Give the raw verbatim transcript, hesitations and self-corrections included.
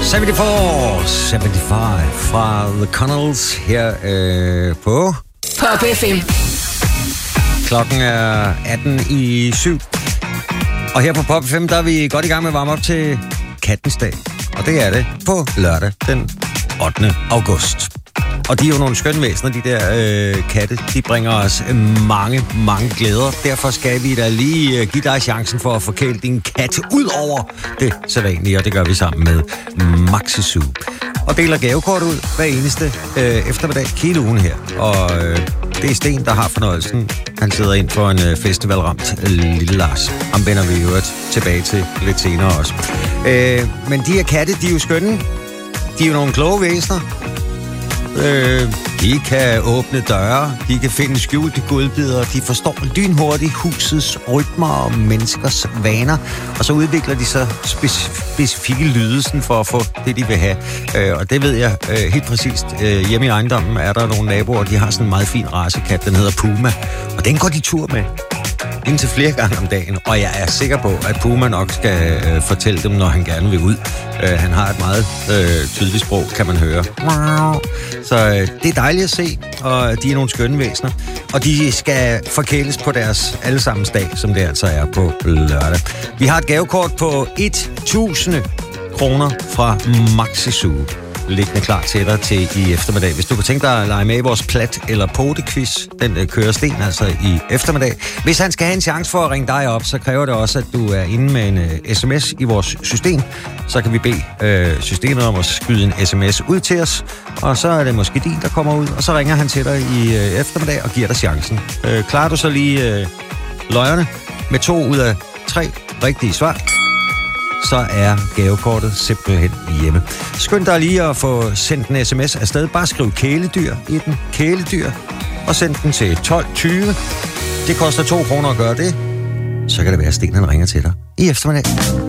syvoghalvfems syvoghalvfems fra The Connells her øh, på Pop F M. Klokken er atten i syv. Og her på Pop F M, der er vi godt i gang med at varme op til Kattens Dag. Og det er det på lørdag den ottende august. Og de er jo nogle skønne væsener, de der øh, katte. De bringer os mange, mange glæder. Derfor skal vi da lige øh, give dig chancen for at forkæle din kat ud over det sædvanlige. Og det gør vi sammen med Maxi Zoo. Og deler gavekort ud hver eneste øh, eftermiddag hele ugen her. Og øh, det er Sten, der har fornøjelsen. Han sidder ind for en øh, festivalramt øh, lille Lars. Ham vender vi jo tilbage til lidt senere også. Øh, men de her katte, de er jo skønne. De er jo nogle kloge væsener. Øh, de kan åbne døre, de kan finde skjulte godbidder, de forstår lynhurtigt husets rytmer og menneskers vaner, og så udvikler de så spec- specifikke lydelsen for at få det, de vil have. Øh, og det ved jeg øh, helt præcist. Øh, hjemme i ejendommen er der nogle naboer, de har sådan en meget fin racekat, den hedder Puma, og den går de tur med indtil flere gange om dagen, og jeg er sikker på, at Puma nok skal øh, fortælle dem, når han gerne vil ud. Øh, han har et meget øh, tydeligt sprog, kan man høre. Så øh, det er dejligt at se, og de er nogle skønne væsener. Og de skal forkæles på deres allesammens dag, som det altså er på lørdag. Vi har et gavekort på tusind kroner fra Maxi Zoo liggende klar til dig til i eftermiddag. Hvis du kan tænke dig at lege med i vores plat- eller pote-quiz, den øh, kører Sten altså i eftermiddag. Hvis han skal have en chance for at ringe dig op, så kræver det også, at du er inde med en øh, sms i vores system. Så kan vi bede øh, systemet om at skyde en sms ud til os, og så er det måske din, der kommer ud, og så ringer han til dig i øh, eftermiddag og giver dig chancen. Øh, klarer du så lige øh, løjerne med to ud af tre rigtige svar, så er gavekortet simpelthen hjemme. Skynd dig lige at få sendt en sms afsted. Bare skriv kæledyr i den. Kæledyr. Og send den til tolv tyve. Det koster to kroner at gøre det. Så kan det være, at Sten han ringer til dig i eftermiddag.